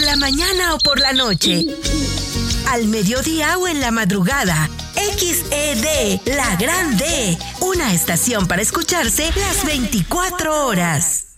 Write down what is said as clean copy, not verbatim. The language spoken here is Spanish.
la mañana o por la noche, al mediodía o en la madrugada. XED, La Gran D, una estación para escucharse las 24 horas.